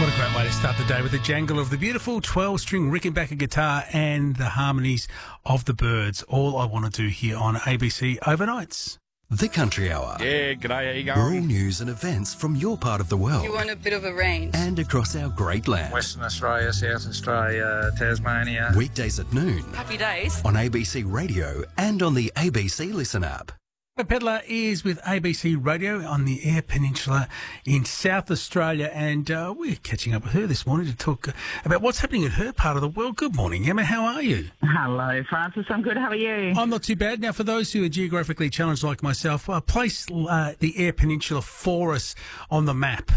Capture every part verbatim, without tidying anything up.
What a great way to start the day with the jangle of the beautiful twelve-string Rickenbacker guitar and the harmonies of the Byrds. All I want to do here on A B C Overnights. The Country Hour. Yeah, g'day, how you going? Rural news and events from your part of the world. You want a bit of a range. And across our great land. Western Australia, South Australia, Tasmania. Weekdays at noon. Happy days. On A B C Radio and on the A B C Listen app. The Pedlar is with A B C Radio on the Eyre Peninsula in South Australia, and uh, we're catching up with her this morning to talk uh, about what's happening in her part of the world. Good morning, Emma. How are you? Hello, Francis. I'm good. How are you? I'm not too bad. Now, for those who are geographically challenged like myself, uh, place uh, the Eyre Peninsula for us on the map.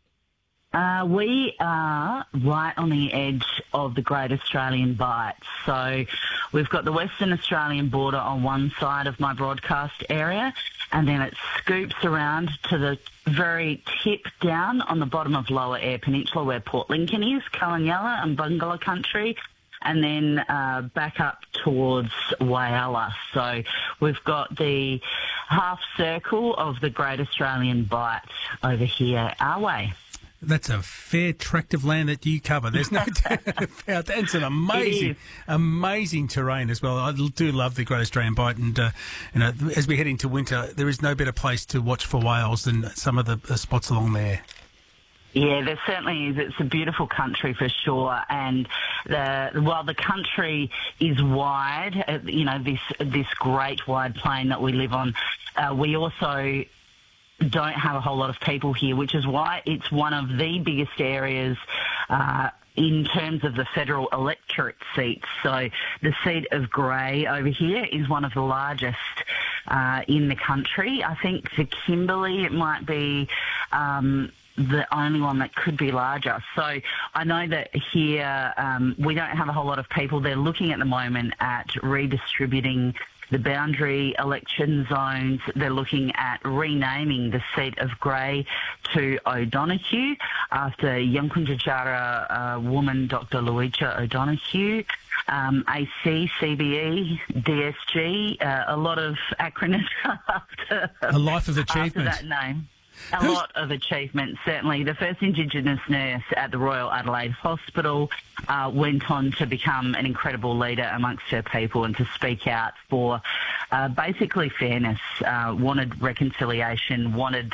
Uh, we are right on the edge of the Great Australian Bight. So we've got the Western Australian border on one side of my broadcast area, and then it scoops around to the very tip down on the bottom of Lower Eyre Peninsula where Port Lincoln is, Callanyella and Bungalow Country, and then uh, back up towards Whyalla. So we've got the half circle of the Great Australian Bight over here our way. That's a fair tract of land that you cover. There's no doubt about that. It's an amazing, it amazing terrain as well. I do love the Great Australian Bight, and uh, you know, as we head into winter, there is no better place to watch for whales than some of the, the spots along there. Yeah, there certainly is. It's a beautiful country for sure, and the, while the country is wide, uh, you know, this this great wide plain that we live on, uh, we also don't have a whole lot of people here, which is why it's one of the biggest areas uh, in terms of the federal electorate seats. So the seat of Grey over here is one of the largest uh, in the country. I think for Kimberley it might be um, the only one that could be larger. So I know that here um, we don't have a whole lot of people. They're looking at the moment at redistributing the boundary election zones. They're looking at renaming the seat of Grey to O'Donoghue after Yankunytjatjara uh, woman Doctor Luisa O'Donoghue. Um, A C, C B E, D S G, uh, a lot of acronyms after, a life of achievement. After that name. A Who's... lot of achievements, certainly. The first Indigenous nurse at the Royal Adelaide Hospital uh, went on to become an incredible leader amongst her people and to speak out for uh, basically fairness, uh, wanted reconciliation, wanted